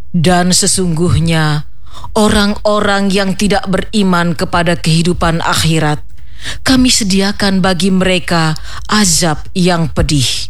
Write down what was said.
Dan sesungguhnya orang-orang yang tidak beriman kepada kehidupan akhirat, kami sediakan bagi mereka azab yang pedih.